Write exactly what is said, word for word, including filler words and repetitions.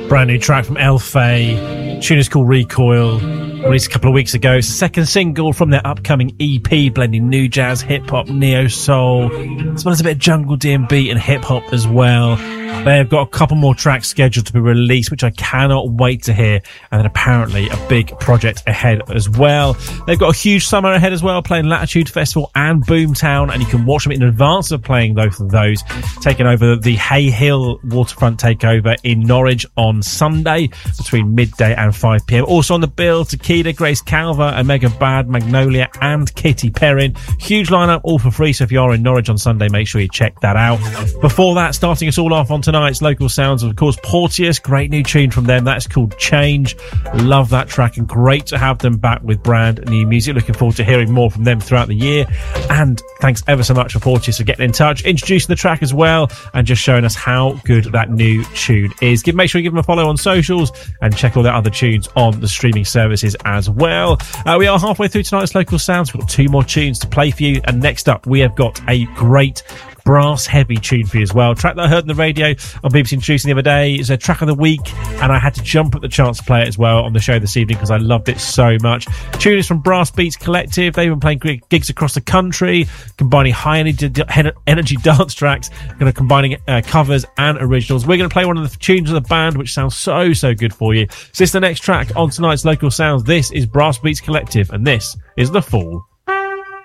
Brand new track from Elfay. Tune is called Recoil. Released a couple of weeks ago. Second single from their upcoming E P, blending new jazz, hip hop, neo soul, as well as a bit of jungle D and B and hip hop as well. They've got a couple more tracks scheduled to be released, which I cannot wait to hear. And then apparently a big project ahead as well. They've got a huge summer ahead as well, playing Latitude Festival and Boomtown, and you can watch them in advance of playing both of those, taking over the Hay Hill Waterfront Takeover in Norwich on Sunday between midday and five p.m. Also on the bill, Takeda, Grace Calver, Omega Bad, Magnolia and Kitty Perrin. Huge lineup, all for free, so if you are in Norwich on Sunday, make sure you check that out. Before that, starting us all off on tonight's Local Sounds, of course, Porteous, great new tune from them, that's called Change. Love that track and great to have them back with brand new music. Looking forward to hearing more from them throughout the year, and thanks ever so much for Porteous for getting in touch, introducing the track as well, and just showing us how good that new tune is. Give Make sure you give them a follow on socials and check all their other tunes on the streaming services as well. Uh, we are halfway through tonight's Local Sounds. We've got two more tunes to play for you, and next up we have got a great brass heavy tune for you as well. Track that I heard on the radio on B B C Introducing the other day is a track of the week, and I had to jump at the chance to play it as well on the show this evening because I loved it so much. Tune is from Brass Beats Collective. They've been playing gigs across the country, combining high energy, energy dance tracks, kind of combining uh, covers and originals. We're going to play one of the tunes of the band, which sounds so so good for you. So this is the next track on tonight's Local Sounds. This is Brass Beats Collective, and this is The Fall.